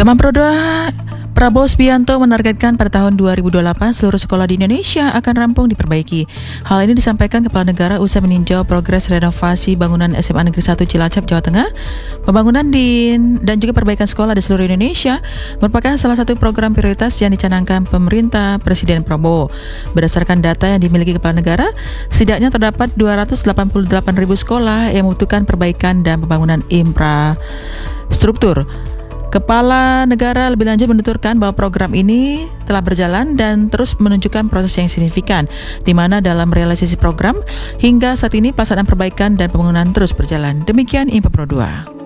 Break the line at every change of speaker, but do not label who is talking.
Teman Proda Prabowo Subianto menargetkan pada tahun 2028 seluruh sekolah di Indonesia akan rampung diperbaiki. Hal ini disampaikan Kepala Negara usai meninjau progres renovasi bangunan SMA Negeri 1 Cilacap, Jawa Tengah. Pembangunan dan juga perbaikan sekolah di seluruh Indonesia merupakan salah satu program prioritas yang dicanangkan pemerintah Presiden Prabowo. Berdasarkan data yang dimiliki Kepala Negara, setidaknya terdapat 288.000 sekolah yang membutuhkan perbaikan dan pembangunan infrastruktur. Kepala Negara lebih lanjut menuturkan bahwa program ini telah berjalan dan terus menunjukkan proses yang signifikan, di mana dalam realisasi program hingga saat ini pelaksanaan perbaikan dan pembangunan terus berjalan. Demikian Info Pro 2.